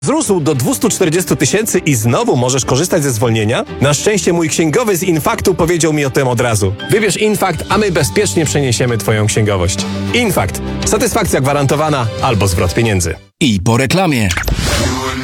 Wzrósł do 240 000 i znowu możesz korzystać ze zwolnienia? Na szczęście mój księgowy z Infaktu powiedział mi o tym od razu. Wybierz Infakt, a my bezpiecznie przeniesiemy twoją księgowość. Infakt. Satysfakcja gwarantowana albo zwrot pieniędzy. I po reklamie.